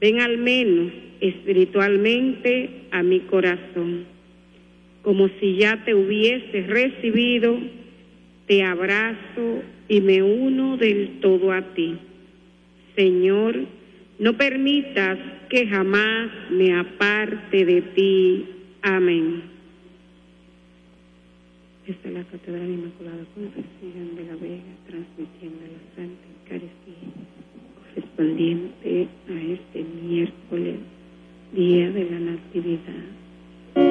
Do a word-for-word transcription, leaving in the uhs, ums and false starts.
Ven al menos espiritualmente a mi corazón. Como si ya te hubiese recibido, te abrazo y me uno del todo a ti. Señor, no permitas que jamás me aparte de ti. Amén. Esta es la Catedral Inmaculada Concepción de la Vega, transmitiendo la Santa Eucaristía, correspondiente a este miércoles, día de la Natividad